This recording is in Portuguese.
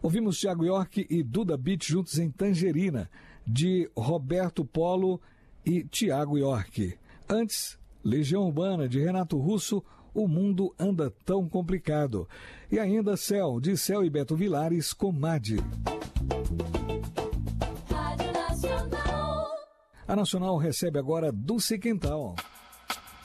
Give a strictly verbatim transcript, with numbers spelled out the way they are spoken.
Ouvimos Thiago York e Duda Beat juntos em Tangerina, de Roberto Polo e Thiago York. Antes, Legião Urbana, de Renato Russo, O Mundo Anda Tão Complicado. E ainda Céu, de Céu e Beto Vilares, Comadre. A Nacional recebe agora Dulce Quintal.